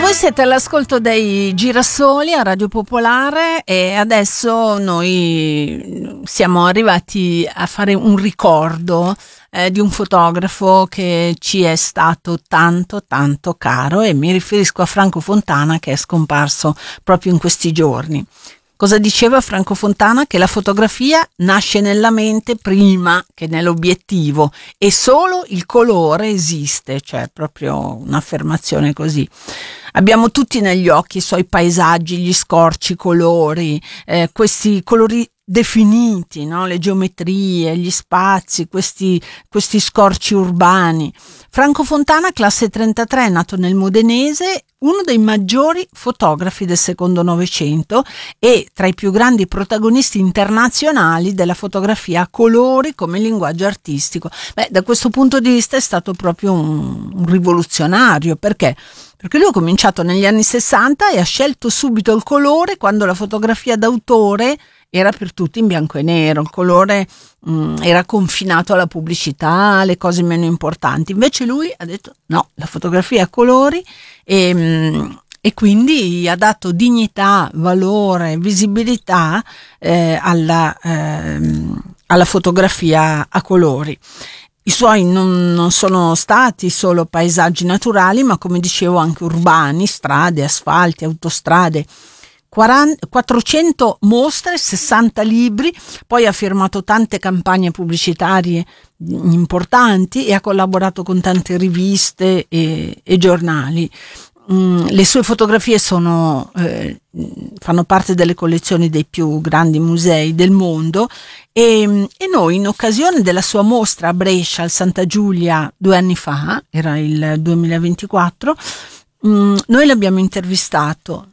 Voi siete all'ascolto dei Girasoli a Radio Popolare e adesso noi siamo arrivati a fare un ricordo di un fotografo che ci è stato tanto tanto caro, e mi riferisco a Franco Fontana, che è scomparso proprio in questi giorni. Cosa diceva Franco Fontana? Che la fotografia nasce nella mente prima che nell'obiettivo e solo il colore esiste, cioè proprio un'affermazione così. Abbiamo tutti negli occhi i suoi paesaggi, gli scorci, i colori, questi colori definiti, no? Le geometrie, gli spazi, questi scorci urbani. Franco Fontana, classe 33, nato nel Modenese, uno dei maggiori fotografi del secondo Novecento e tra i più grandi protagonisti internazionali della fotografia a colori come linguaggio artistico. Da questo punto di vista è stato proprio un rivoluzionario. Perché lui ha cominciato negli anni 60 e ha scelto subito il colore quando la fotografia d'autore era per tutti in bianco e nero. Il colore era confinato alla pubblicità, alle cose meno importanti. Invece lui ha detto no, la fotografia a colori, e quindi ha dato dignità, valore, visibilità alla fotografia a colori. I suoi non sono stati solo paesaggi naturali, ma come dicevo anche urbani, strade, asfalti, autostrade. 400 mostre, 60 libri, poi ha firmato tante campagne pubblicitarie importanti e ha collaborato con tante riviste e giornali. Le sue fotografie fanno parte delle collezioni dei più grandi musei del mondo, e noi, in occasione della sua mostra a Brescia al Santa Giulia 2 anni fa, era il 2024, noi l'abbiamo intervistato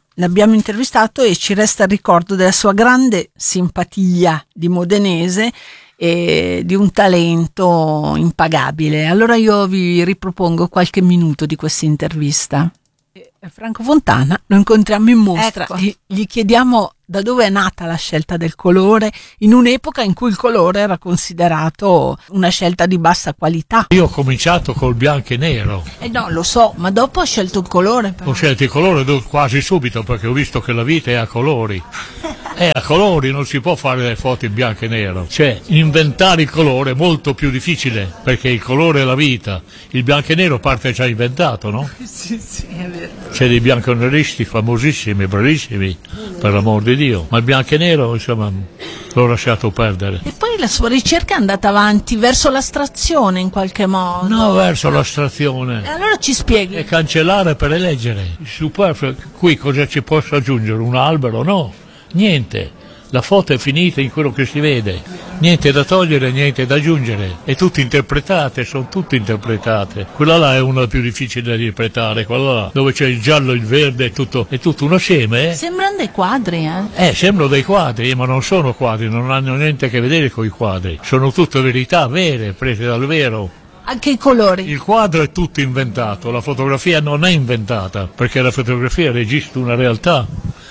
e ci resta il ricordo della sua grande simpatia di modenese e di un talento impagabile. Allora io vi ripropongo qualche minuto di questa intervista. Franco Fontana lo incontriamo in mostra, ecco. E gli chiediamo da dove è nata la scelta del colore in un'epoca in cui il colore era considerato una scelta di bassa qualità. Io ho cominciato col bianco e nero. No, lo so, ma dopo ho scelto il colore. Però. Ho scelto il colore quasi subito, perché ho visto che la vita è a colori. È a colori, non si può fare le foto in bianco e nero. Cioè, inventare il colore è molto più difficile, perché il colore è la vita. Il bianco e nero parte già inventato, no? Sì, è vero. C'è dei bianconeristi famosissimi, bravissimi, per l'amor di Dio. Ma il bianco e nero, insomma, l'ho lasciato perdere. E poi la sua ricerca è andata avanti verso l'astrazione in qualche modo. No, verso l'astrazione. E allora ci spieghi. E cancellare per eleggere. Superfluo. Qui cosa ci posso aggiungere? Un albero? No. Niente, la foto è finita in quello che si vede, niente da togliere, niente da aggiungere, è tutto interpretate, sono tutte interpretate. Quella là è una più difficile da interpretare, quella là dove c'è il giallo, il verde, è tutto un assieme. Sembrano dei quadri, sembrano dei quadri, ma non sono quadri, non hanno niente a che vedere con i quadri, sono tutte verità vere, prese dal vero. Anche i colori. Il quadro è tutto inventato, la fotografia non è inventata, perché la fotografia registra una realtà.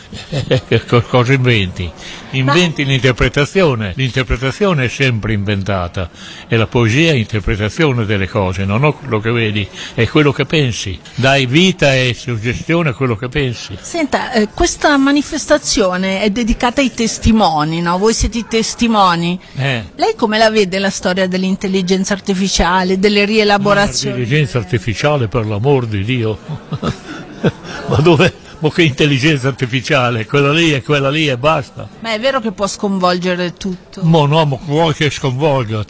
Cosa inventi? Inventi l'interpretazione è sempre inventata, e la poesia è interpretazione delle cose, non è quello che vedi, è quello che pensi, dai vita e suggestione a quello che pensi. Senta, questa manifestazione è dedicata ai testimoni, no? Voi siete i testimoni. Lei come la vede la storia dell'intelligenza artificiale, delle rielaborazioni? L'intelligenza artificiale, per l'amor di Dio. Ma dove? Ma che intelligenza artificiale, quella lì e basta. Ma è vero che può sconvolgere tutto? Ma vuoi che sconvolga,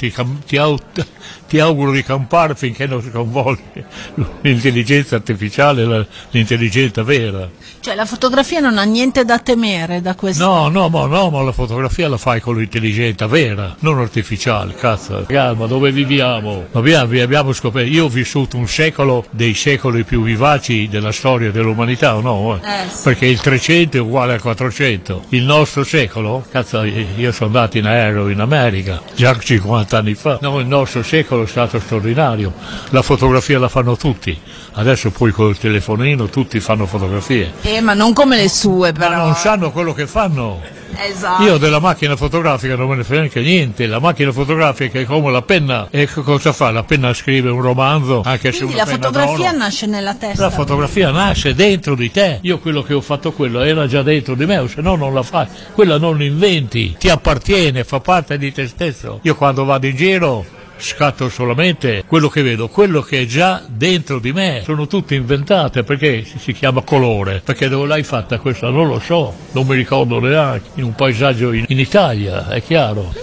ti auguro di campare finché non sconvolge l'intelligenza artificiale, l'intelligenza vera. Cioè la fotografia non ha niente da temere da questo? No, ma la fotografia la fai con l'intelligenza vera, non artificiale, cazzo. Ma dove viviamo? Abbiamo scoperto, io ho vissuto un secolo dei secoli più vivaci della storia dell'umanità, no? Sì. Perché il 300 è uguale al 400. Il nostro secolo, cazzo, io sono andato in aereo in America, già 50 anni fa. No, il nostro secolo è stato straordinario. La fotografia la fanno tutti. Adesso poi col telefonino tutti fanno fotografie. Ma non come le sue, però. Ma non sanno quello che fanno. Esatto. Io della macchina fotografica non me ne frega neanche niente, la macchina fotografica è come la penna, e cosa fa? La penna scrive un romanzo, anche se Quindi una la penna fotografia d'oro. nasce nella testa. La fotografia nasce dentro di te. Io quello che ho fatto quello era già dentro di me, o se no non la fai. Quella non l'inventi, ti appartiene, fa parte di te stesso. Io quando vado in giro scatto solamente quello che vedo, quello che è già dentro di me. Sono tutte inventate, perché si chiama colore, perché dove l'hai fatta questa non lo so, non mi ricordo neanche. In un paesaggio in Italia, è chiaro.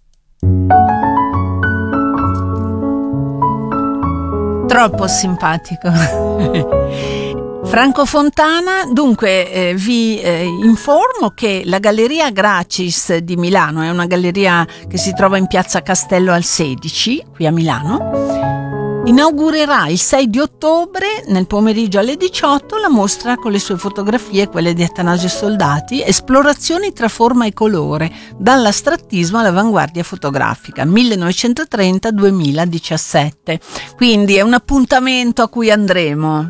Troppo simpatico. Franco Fontana, dunque vi informo che la Galleria Gracis di Milano è una galleria che si trova in piazza Castello al 16, qui a Milano, inaugurerà il 6 di ottobre nel pomeriggio alle 18 la mostra con le sue fotografie e quelle di Atanasio Soldati, Esplorazioni tra forma e colore, dall'astrattismo all'avanguardia fotografica, 1930-2017. Quindi è un appuntamento a cui andremo.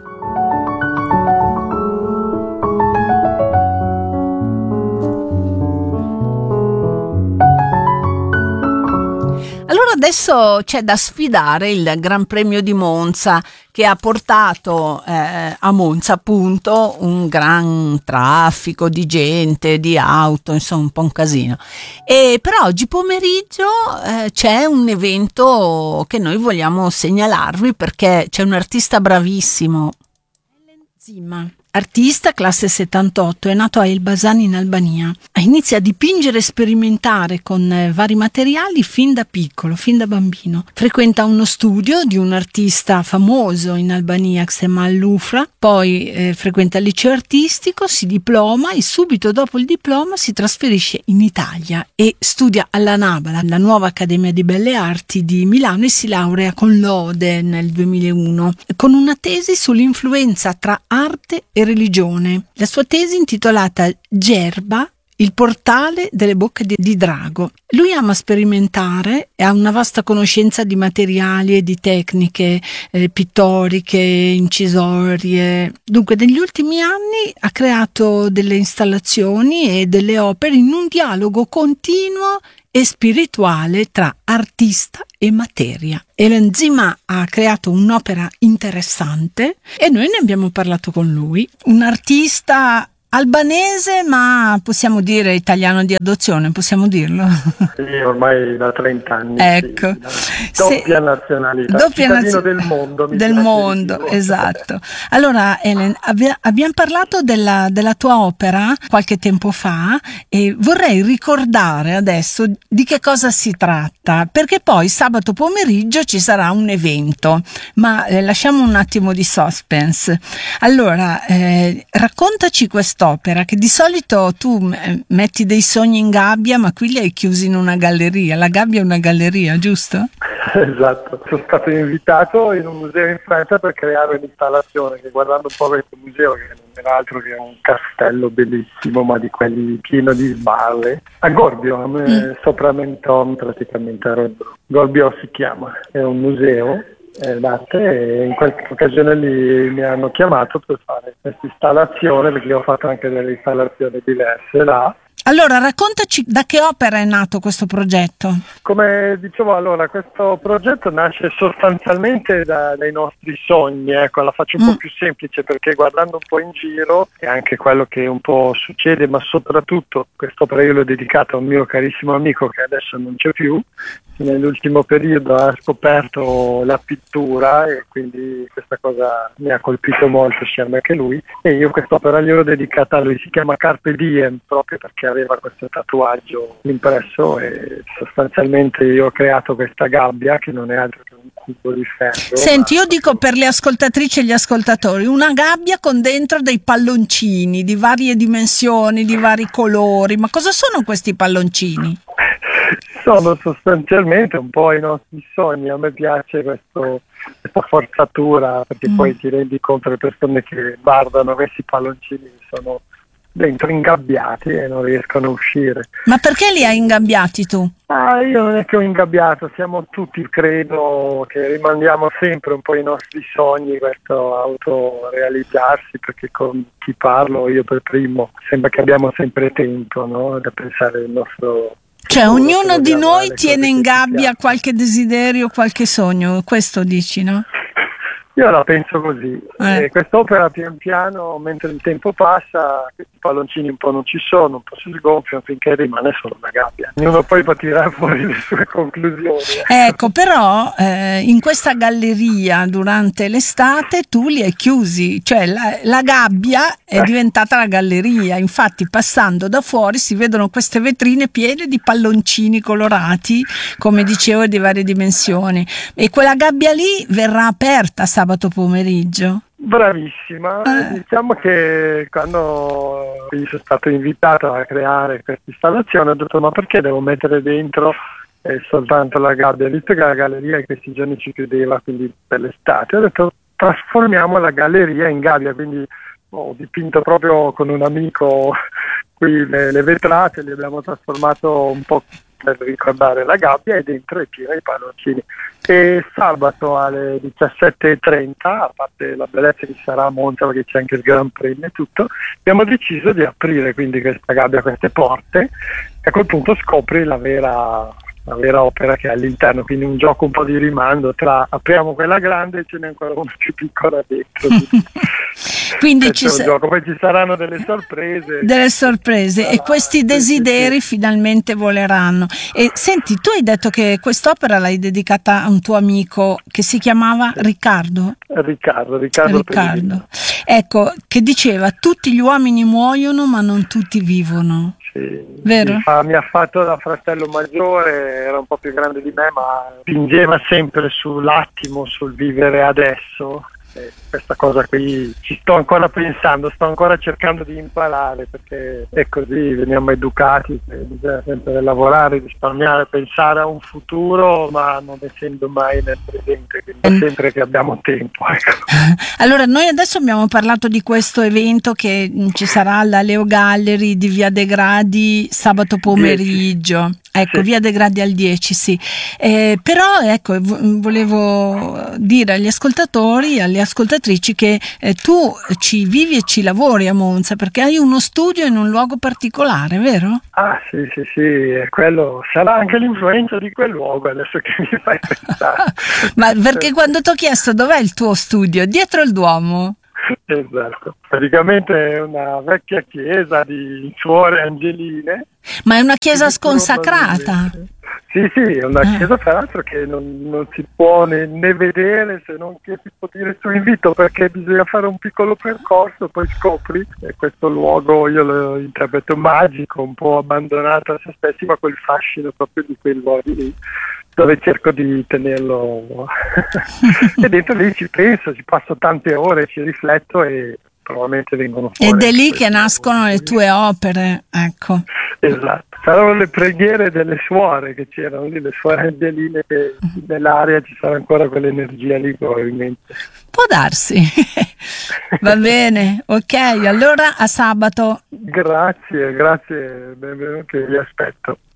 Allora adesso c'è da sfidare il Gran Premio di Monza, che ha portato a Monza appunto un gran traffico di gente, di auto, insomma un po' un casino. E per oggi pomeriggio c'è un evento che noi vogliamo segnalarvi, perché c'è un artista bravissimo, Zima. Artista classe 78, è nato a Elbasan in Albania. Inizia a dipingere e sperimentare con vari materiali fin da piccolo, fin da bambino. Frequenta uno studio di un artista famoso in Albania che si chiama Lufra, poi frequenta il liceo artistico, si diploma e subito dopo il diploma si trasferisce in Italia e studia alla NABA, la nuova Accademia di Belle Arti di Milano, e si laurea con lode nel 2001 con una tesi sull'influenza tra arte e religione. La sua tesi intitolata Gerba, il portale delle bocche di drago. Lui ama sperimentare e ha una vasta conoscenza di materiali e di tecniche pittoriche, incisorie. Dunque, negli ultimi anni ha creato delle installazioni e delle opere in un dialogo continuo e spirituale tra artista e materia. Helen Zima ha creato un'opera interessante e noi ne abbiamo parlato con lui, un artista albanese, ma possiamo dire italiano di adozione, possiamo dirlo? Sì, ormai da 30 anni. Ecco. Sì, doppia nazionalità, cittadino del mondo. Del mondo, esatto. Allora Helen, abbiamo parlato della tua opera qualche tempo fa e vorrei ricordare adesso di che cosa si tratta, perché poi sabato pomeriggio ci sarà un evento, ma lasciamo un attimo di suspense. Allora, raccontaci quest'opera, che di solito tu metti dei sogni in gabbia, ma qui li hai chiusi in una galleria. La gabbia è una galleria, giusto? Esatto, sono stato invitato in un museo in Francia per creare un'installazione che, guardando un po' questo museo, che non era altro che un castello bellissimo, ma di quelli pieno di sbarre, a Gorbio, sopra Menton, praticamente a Rodro. Gorbio si chiama, è un museo d'arte, e in questa occasione lì mi hanno chiamato per fare questa installazione, perché ho fatto anche delle installazioni diverse là. Allora, raccontaci da che opera è nato questo progetto. Come dicevo, allora, questo progetto nasce sostanzialmente dai nostri sogni, ecco, la faccio un po' più semplice, perché guardando un po' in giro, è anche quello che un po' succede, ma soprattutto quest'opera io l'ho dedicata a un mio carissimo amico che adesso non c'è più. Nell'ultimo periodo ha scoperto la pittura e quindi questa cosa mi ha colpito molto, sia a me che lui, e io quest'opera gliel'ho dedicata a lui. Si chiama Carpe Diem proprio perché aveva questo tatuaggio impresso, e sostanzialmente io ho creato questa gabbia che non è altro che un cubo di ferro. Senti, io dico per le ascoltatrici e gli ascoltatori, una gabbia con dentro dei palloncini di varie dimensioni, di vari colori. Ma cosa sono questi palloncini? Sono sostanzialmente un po' i nostri sogni. A me piace questa forzatura, perché poi ti rendi conto, le persone che guardano questi palloncini sono dentro ingabbiati e non riescono a uscire. Ma perché li hai ingabbiati tu? Io non è che ho ingabbiato, siamo tutti, credo, che rimandiamo sempre un po' i nostri sogni, questo autorealizzarsi, perché con chi parlo, io per primo, sembra che abbiamo sempre tempo, no? Da pensare al nostro... Cioè ognuno di noi tiene in gabbia qualche desiderio, qualche sogno, questo dici, no? Io la penso così, quest'opera pian piano, mentre il tempo passa, questi palloncini un po' non ci sono, un po' si sgonfiano finché rimane solo una gabbia. Ognuno poi può tirare fuori le sue conclusioni. Ecco, però in questa galleria durante l'estate tu li hai chiusi, cioè la gabbia è diventata la galleria, infatti passando da fuori si vedono queste vetrine piene di palloncini colorati, come dicevo, di varie dimensioni, e quella gabbia lì verrà aperta sabato pomeriggio. Bravissima, diciamo che quando sono stato invitato a creare questa installazione ho detto ma perché devo mettere dentro soltanto la gabbia, visto che la galleria in questi giorni ci chiudeva, quindi per l'estate ho detto trasformiamo la galleria in gabbia, quindi ho dipinto proprio con un amico qui le vetrate, le abbiamo trasformato un po' per ricordare la gabbia e dentro è pieno i palloncini. E sabato alle 17:30, a parte la bellezza che sarà a Monza perché c'è anche il Gran Premio e tutto, abbiamo deciso di aprire quindi questa gabbia, queste porte, e a quel punto scopri la vera opera che è all'interno, quindi un gioco un po' di rimando tra apriamo quella grande e ce n'è ancora una più piccola dentro. Quindi poi ci saranno delle sorprese. E questi desideri finalmente voleranno. E senti, tu hai detto che quest'opera l'hai dedicata a un tuo amico che si chiamava Riccardo. Riccardo. Ecco, che diceva tutti gli uomini muoiono ma non tutti vivono. Sì, vero? Mi ha fatto da fratello maggiore, era un po' più grande di me, ma spingeva sempre sull'attimo, sul vivere adesso. Questa cosa qui ci sto ancora pensando, sto ancora cercando di imparare, perché è così, veniamo educati, bisogna sempre lavorare, risparmiare, pensare a un futuro, ma non essendo mai nel presente, quindi sempre che abbiamo tempo. Ecco. Allora, noi adesso abbiamo parlato di questo evento che ci sarà alla Leo Gallery di Via De Gradi sabato pomeriggio. 10. Ecco, sì. Via De Gradi al 10, sì. Però ecco, volevo dire agli ascoltatori, alle ascoltatrici che tu ci vivi e ci lavori a Monza perché hai uno studio in un luogo particolare, vero? Ah sì, quello sarà anche l'influenza di quel luogo adesso che mi fai pensare. Ma perché quando ti ho chiesto dov'è il tuo studio? Dietro il Duomo? Esatto, praticamente è una vecchia chiesa di suore angeline. Ma è una chiesa sconsacrata? Sì, è una chiesa peraltro che non si può né vedere, se non che si può dire su invito, perché bisogna fare un piccolo percorso, poi scopri che questo luogo, io lo interpreto magico, un po' abbandonato a se stessi, ma quel fascino proprio di quei luoghi lì, dove cerco di tenerlo e dentro lì ci penso, ci passo tante ore, ci rifletto e probabilmente vengono fuori. Ed è lì che nascono le tue opere, ecco. Esatto, saranno le preghiere delle suore che c'erano lì, le suore angeline, che nell'aria ci sarà ancora quell'energia lì probabilmente. Può darsi. Va bene, ok, allora a sabato. Grazie, benvenuti, vi aspetto.